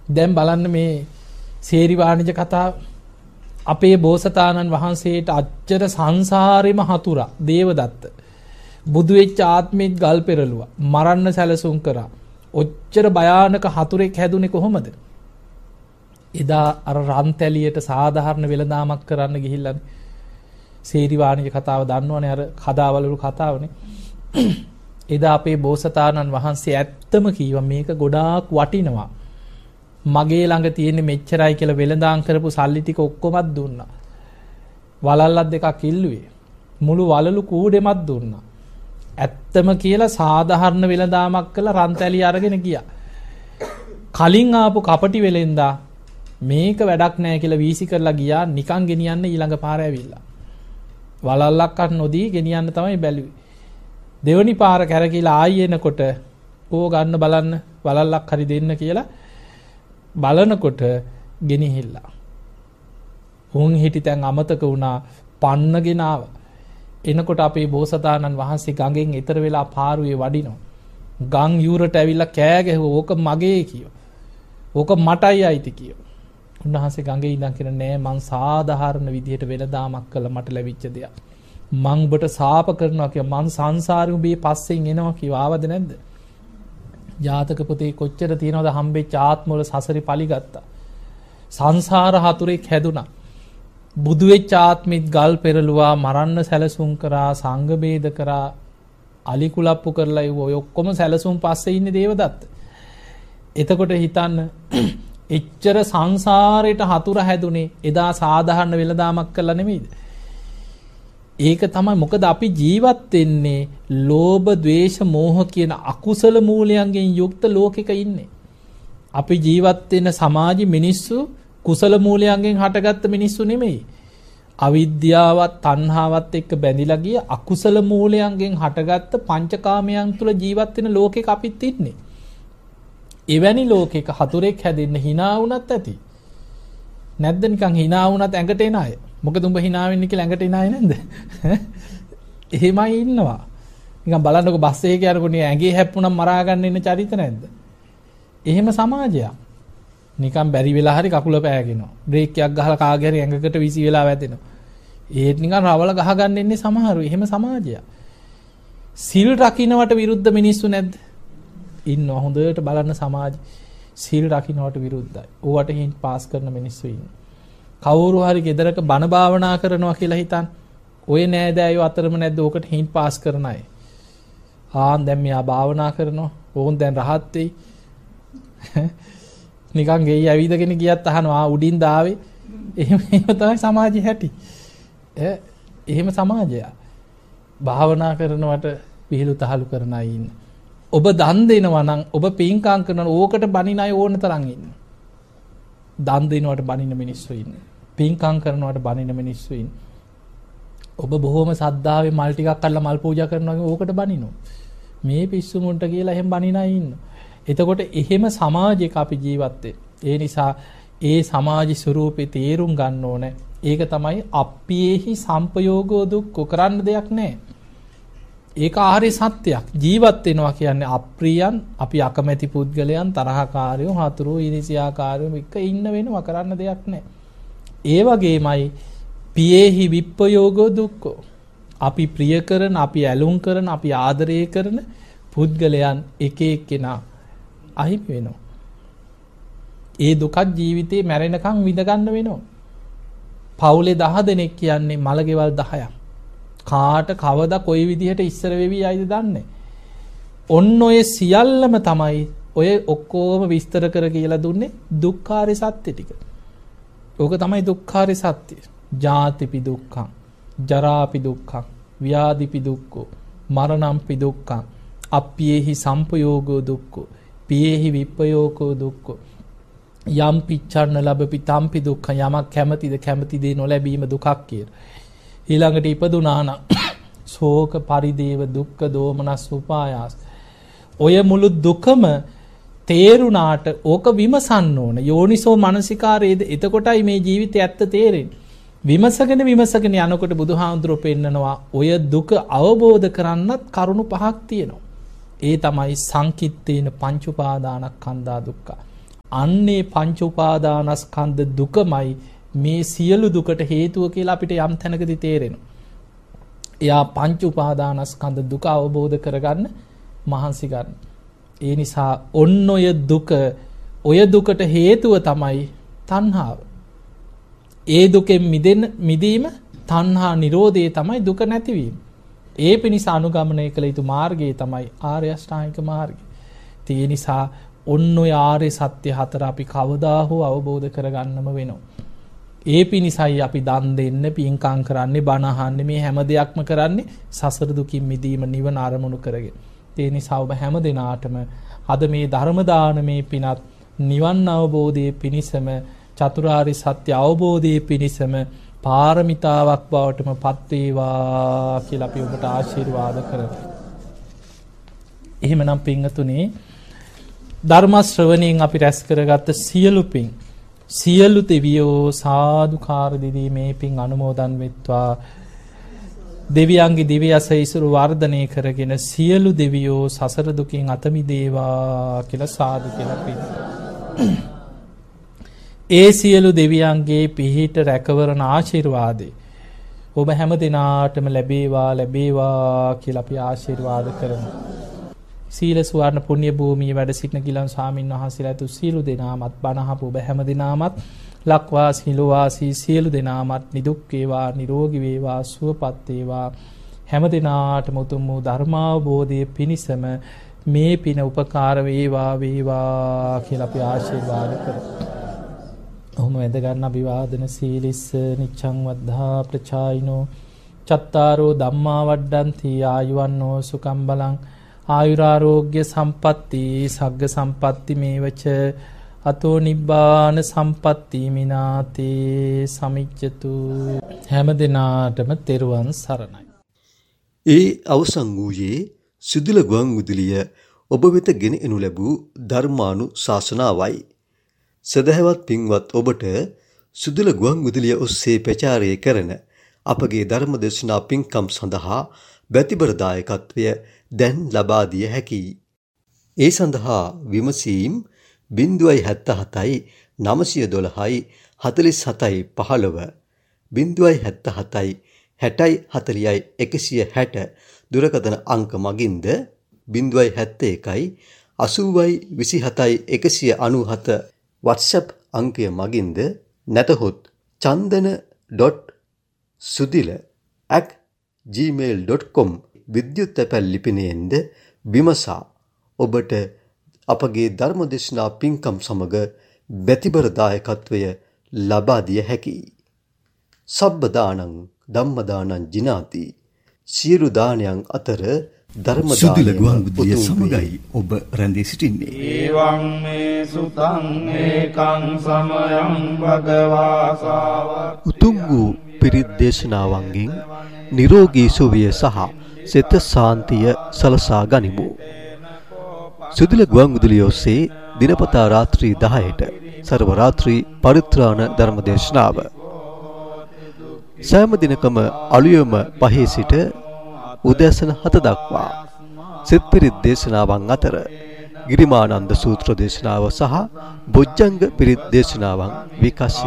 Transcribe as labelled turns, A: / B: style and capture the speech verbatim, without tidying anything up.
A: දැන් බලන්න මේ සේරි වාණිජ කතාව අපේ බෝසතාණන් වහන්සේට අච්චර සංසාරෙම හතුරා දේවදත්ත බුදු වෙච්ච ආත්මෙත් ගල් පෙරළුවා මරන්න සැලසුම් කරා ඔච්චර භයානක හතුරෙක් හැදුනේ කොහොමද? එදා අර රන්තැලියට සාධාරණ වෙළඳාමක් කරන්න ගිහිල්ලා සේරි වාණිජ කතාව දන්නවනේ අර කදාවලු කතාවනේ. එදා අපේ බෝසතාණන් වහන්සේ ඇත්තම කීවා මේක ගොඩාක් වටිනවා. මගේ ළඟ තියෙන මෙච්චරයි කියලා වෙළඳාම් කරපු සල්ලි ටික ඔක්කොමත් දුන්නා. වලල්ලක් දෙකක් ඉල්ලුවේ. මුළු වලලු කූඩෙමත් දුන්නා. ඇත්තම කියලා සාධාරණ වෙළඳාමක් කළා රන්තැලිය අරගෙන ගියා. කලින් ආපු කපටි වෙලෙන්දා මේක වැඩක් නැහැ කියලා වීසි කරලා ගියා නිකන් ගෙනියන්න ඊළඟ පාර ඇවිල්ලා. වලල්ලක් අත් නොදී ගෙනියන්න තමයි බැලුවේ. දෙවනි පාර කැරකිලා ආයෙ එනකොට කෝ ගන්න බලන්න වලල්ලක් හරි දෙන්න කියලා බලනකොට ගෙනිහිල්ලා. උන් හිටි තැන් අමතක වුණා පන්නගෙන ආවා. එනකොට අපේ බෝසතාණන් වහන්සේ ගඟෙන් එතර වෙලා පාරුවේ වඩිනවා. ගම් යූරට ඇවිල්ලා කෑ ගැහුවා ඕක මගේ කියෝ. ඕක මටයි අයිති කියෝ. උන්වහන්සේ ගඟේ ඉඳන් කියන නෑ මං සාධාරණ විදිහට වෙළඳාමක් කළා මට ලැබිච්ච දෙයක්. මං ඔබට සාප කරනවා කිය මං සංසාරේ උඹේ පස්සෙන් එනවා කිව්වා ආවද නැද්ද? ජාතක පොතේ කොච්චර තියනවද හම්බෙච්ච ආත්මවල සසරි පලිගත්තා. සංසාර හතුරෙක් හැදුනා. බුදු වෙච්ච ආත්මෙත් ගල් පෙරළුවා මරන්න සැලසුම් කරා සංඝ බේද කරා අලි කුලප්පු කරලා ඔය ඔක්කොම සැලසුම් පස්සේ ඉන්නේ දේවදත්ත. එතකොට හිතන්න එච්චර සංසාරයට හතුර හැදුනේ එදා සාධාරණ වෙළඳාමක් කළා නෙමෙයිද? ඒක තමයි මොකද අපි ජීවත් වෙන්නේ ලෝභ, ද්වේෂ, මෝහ කියන අකුසල මූලයන්ගෙන් යුක්ත ලෝකෙක ඉන්නේ. අපි ජීවත් වෙන සමාජි මිනිස්සු කුසල මූලයන්ගෙන් හටගත්ත මිනිස්සු නෙමෙයි. අවිද්‍යාවත්, තණ්හාවත් එක්ක බැඳිලා ගිය අකුසල මූලයන්ගෙන් හටගත්ත පංචකාමයන් තුල ජීවත් වෙන ලෝකෙක අපිත් ඉන්නේ. එවැනි ලෝකෙක හතුරෙක් හැදෙන්න hina වුණත් ඇති. නැද්ද නිකන් hina වුණත් ඇඟට එන අය. මොකද උඹ hina වෙන්නේ කියලා ඇඟට එන අය නැද්ද? එහෙමයි ඉන්නවා. නිකන් බලන්නකො බස් එකේ යනකොට ඇඟේ හැප්පුණම් මරා ගන්න ඉන්න චරිත නැද්ද? එහෙම සමාජයක්. නිකන් බැරි වෙලා හරි කකුල පෑගෙනවා. බ්‍රේක් එකක් ගහලා කාගේ හරි ඇඟකට විසි වෙලා වැදෙනවා. ඒත් නිකන් රවල ගහ ගන්න ඉන්නේ සමහරු. එහෙම සමාජයක්. සිල් රකින්නවට විරුද්ධ මිනිස්සු නැද්ද? ඉන්නවා. හොඳට බලන්න සමාජ සිල් රකින්නවට විරුද්ධයි. ඕවට හින්ට් පාස් කරන මිනිස්සු ඉන්නවා. කවුරු හරි ගෙදරක බණ භාවනා කරනවා කියලා හිතන් ඔය නෑදෑයෝ අතරම නැද්ද ඕකට හින්ට් පාස් කරන අය? ආන් දැන් මෙයා භාවනා කරනවා. ඕන් දැන් රහත් වෙයි. නිකන් ගෙයි ඇවිදගෙන ගියත් අහනවා උඩින් දාවේ. එහෙම එහෙම තමයි සමාජයේ හැටි. ඈ එහෙම සමාජය. භාවනා කරනවට විහිළු තහළු කරන අය ඉන්න. ඔබ දන් දෙනවා නම් ඔබ පින්කම් කරනවා ඕකට බනින අය ඕන තරම් ඉන්න. දන් දෙනවට බනින මිනිස්සු ඉන්න. පින්කම් කරනවට බනින මිනිස්සු ඉන්න. ඔබ බොහොම සද්ධාවේ මල් ටිකක් අල්ලලා මල් පූජා කරනවා වගේ ඕකට බනිනවා. මේ පිස්සු මුන්ට කියලා එහෙම බනින අය ඉන්න. එතකොට එහෙම සමාජයක අපි ජීවත් වෙන්නේ. ඒ නිසා ඒ සමාජ ස්වරූපේ තේරුම් ගන්න ඕනේ. ඒක තමයි අප්පියේහි සම්පයෝගෝ දුක්ඛ කරන්න දෙයක් නැහැ. ඒක ආර්ය සත්‍යයක්. ජීවත් වෙනවා කියන්නේ අප්‍රියයන්, අපි අකමැති පුද්ගලයන්, තරහකාරයෝ, හතුරු, ඊර්ෂ්‍යාකාරයෝ එක්ක ඉන්න වෙනවා කරන්න දෙයක් නැහැ. ඒ වගේමයි පියේහි විප්පයෝගෝ දුක්ඛ. අපි ප්‍රිය කරන, අපි ඇලුම් කරන, අපි ආදරය කරන පුද්ගලයන් එක එක්කෙනා අහිමි වෙනවා. ඒ දුකත් ජීවිතේ මැරෙනකන් විඳ ගන්න වෙනවා. පවුලේ දහ දෙනෙක් කියන්නේ මලගෙවල් දහයක්. කාට කවදා කොයි විදිහට ඉස්සර වෙවි ආයිද දන්නේ. ඔන්න ඔය සියල්ලම තමයි ඔය ඔක්කොම විස්තර කර කියලා දුන්නේ දුක්ඛාරය සත්‍ය ටික. ඕක තමයි දුක්ඛාරය සත්‍ය. ජාතිපි දුක්ඛං, ජරාපි දුක්ඛං, ව්‍යාධිපි දුක්ඛෝ, මරණම්පි දුක්ඛං, අප්පියේහි සම්පයෝගෝ දුක්ඛෝ, පියේහි විප්පයෝගෝ දුක්ඛෝ. යම් පිච්ඡන්න ලැබපි තම්පි දුක්ඛ. යමක් කැමතිද කැමති දේ නොලැබීම දුකක් කියලා. ඊළඟට ඉපදුනා නම් ශෝක පරිදේව දුක්ඛ දෝමනස් උපායාස. ඔය මුළු දුකම තේරුණාට ඕක විමසන්න ඕන. යෝනිසෝ මනසිකාරයේද එතකොටයි මේ ජීවිතය ඇත්ත තේරෙන්නේ. විමසගෙන විමසගෙන යනකොට බුදුහාමුදුරුවෝ පෙන්නනවා ඔය දුක අවබෝධ කරන්නත් කරුණු පහක් තියෙනවා. ඒ තමයි සංකිට්ඨේන පංච උපාදානස්කන්ධා දුක්ඛ. අන්නේ පංච උපාදානස්කන්ධ දුකමයි මේ සියලු දුකට හේතුව කියලා අපිට යම් තැනකදී තේරෙනවා. එයා පංච උපාදානස්කන්ධ දුක අවබෝධ කරගන්න මහන්සි ගන්න. ඒ නිසා ඔන්න ඔය දුක ඔය දුකට හේතුව තමයි තණ්හාව. ඒ දුකෙන් මිදෙන්න මිදීම තණ්හා නිරෝධය තමයි දුක නැතිවීම. ඒ පිණිස අනුගමනය කළ යුතු මාර්ගය තමයි ආර්ය අෂ්ටාංගික මාර්ගය. ඒ නිසා ඔන්න ඔය ආර්ය සත්‍ය හතර අපි කවදා හෝ අවබෝධ කරගන්නම වෙනවා. ඒ පිණිසයි අපි දන් දෙන්න, පින්කම් කරන්නේ, බණ අහන්නේ, මේ හැම දෙයක්ම කරන්නේ සසර දුකින් මිදීම නිවන අරමුණු කරගෙන. ඒ නිසා ඔබ හැම දිනාටම අද මේ ධර්ම දානමේ පිනත් නිවන් අවබෝධයේ පිණිසම චතුරාර්ය සත්‍ය අවබෝධයේ පිණිසම පාරමිතාවක් බවටම පත් වේවා කියලා අපි ඔබට ආශිර්වාද කරමු. එහෙමනම් පින්තුනේ ධර්ම ශ්‍රවණයෙන් අපි රැස් කරගත්ත සියලු පින් සියලු දෙවියෝ සාදුකාර දෙවි මේ පින් අනුමෝදන් වෙත්වා. දෙවියන්ගේ දිව්‍ය අසීසුරු වර්ධනය කරගෙන සියලු දෙවියෝ සසර දුකින් අත මිදේවා කියලා සාදු කියලා පින්. ඒ සියලු දෙවියන්ගේ පිහිට රැකවරණ ආශිර්වාදේ ඔබ හැම දිනාටම ලැබේවා ලැබේවා කියලා අපි ආශිර්වාද කරමු. සීල සුවර්ණ පුණ්‍ය භූමියේ වැඩ සිටින ගිලන් ස්වාමීන් වහන්සේලා තු සියලු දෙනාමත් බණ අහපු ඔබ හැම දිනාමත් ලක්වාසී ලෝවාසී සියලු දෙනාමත් නිදුක් වේවා නිරෝගී වේවා සුවපත් වේවා. හැම දිනාටම උතුම් වූ ධර්මාවබෝධයේ පිණිසම මේ පින උපකාර වේවා වේවා කියලා අපි ආශිර්වාද කරමු. ඔහොම වැඳ ගන්න අභිවාදන සීලිස්ස නිච්ඡං වද්ධා ප්‍රචායිනෝ චත්තාරෝ ධම්මා වඩ්ඩಂತಿ ආයුවන්නෝ සුඛං බලං ආයුරාෝග්‍ය සම්පatti සග්ග සම්පatti මේවච අතෝ නිබ්බාන සම්පatti මිනාතේ සමිච්ඡතු. හැම දිනාටම තෙරුවන් සරණයි.
B: ඒ අවසන් වූයේ සුදුල ගුවන් විදුලිය ඔබ වෙත ගෙන එනු ලැබූ ධර්මානු ශාසනාවයි. සදහවත් පින්වත් ඔබට සුදුල ගුවන් විදුලිය ඔස්සේ ප්‍රචාරය කරන අපගේ ධර්ම දේශනා පින්කම් සඳහා බැතිබර දායකත්වය දැන් ලබා දිය හැකියි. ඒ සඳහා විමසීම් බිංදුවයි හැත්තෑ හතයි නවසිය දොළහයි හතළිස් හතයි පහළොව බිංදුවයි හැත්තෑ හතයි හැටයි හතළිහයි එකසිය හැට දුරකථන අංක මගින්ද බිංදුවයි හැත්තෑ එකයි අසූවයි විසිහතයි එකසිය අනූහත WhatsApp අංකය මගින්ද නැතහොත් chandana.sudila at gmail dot com විද්‍යුත් තැපැල් ලිපිනයෙන්ද විමසා ඔබට අපගේ ධර්මදේශනා පින්කම් සමග බැතිබර දායකත්වය ලබා දිය හැකියි. සබ්බ දානං ධම්ම දානං ජිනාති. සියලු දානයන් අතර ධර්ම දානය සුදුල ගුවන් විදුලිය සමගයි ඔබ රැඳී සිටින්නේ.
C: ඒවං මේ සුතං ඒකං සමයං භගවා සාවක්.
B: උතුම් වූ පිරිත් දේශනාවන්ගෙන් නිරෝගී සුවය සහ සිත සාන්තිය සලසා ගනිමු. සුදුල ගුවන් විදුලිය ඔස්සේ දිනපතා රාත්‍රී දහයට සර්ව රාත්‍රී පරිත්‍රාණ ධර්ම දේශනාව සෑම දිනකම අලුයම පහේ සිට උදෑසන හත දක්වා සිත් පිරිත් දේශනාවන් අතර ගිරිමානන්ද සූත්‍ර දේශනාව සහ බොජ්ජංග පිරිත් දේශනාවන් විකාශය